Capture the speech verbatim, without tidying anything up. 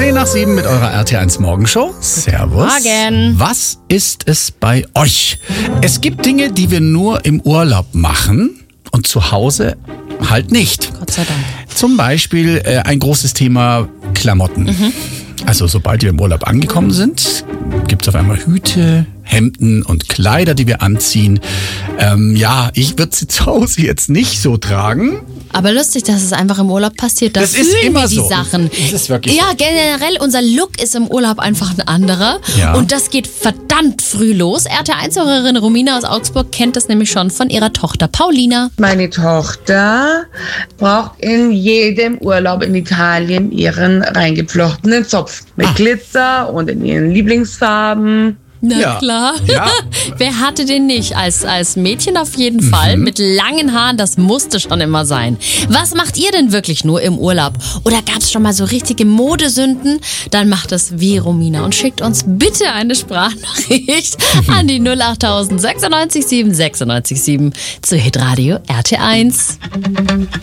zehn nach sieben mit eurer R T eins Morgenshow. Servus. Morgen. Was ist es bei euch? Es gibt Dinge, die wir nur im Urlaub machen und zu Hause halt nicht. Gott sei Dank. Zum Beispiel äh, ein großes Thema Klamotten. Mhm. Also sobald wir im Urlaub angekommen sind, gibt es auf einmal Hüte, Hemden und Kleider, die wir anziehen. Ähm, ja, ich würde sie zu Hause jetzt nicht so tragen. Aber lustig, dass es einfach im Urlaub passiert. Da Das ist fühlen immer wir die so. Sachen. Das ist wirklich ja, so. generell, unser Look ist im Urlaub einfach ein anderer. Ja. Und das geht verdammt früh los. R T eins-Hörerin Romina aus Augsburg kennt das nämlich schon von ihrer Tochter Paulina. Meine Tochter braucht in jedem Urlaub in Italien ihren reingeflochtenen Zopf. Mit Ah. Glitzer und in ihren Lieblingsfarben. Na Ja. klar. Ja. Wer hatte den nicht? Als, als Mädchen auf jeden Fall. Mit langen Haaren, das musste schon immer sein. Was macht ihr denn wirklich nur im Urlaub? Oder gab es schon mal so richtige Modesünden? Dann macht es wie Romina und schickt uns bitte eine Sprachnachricht an die null acht null null sechsundneunzig sieben sechsundneunzig sieben zu Hitradio R T eins.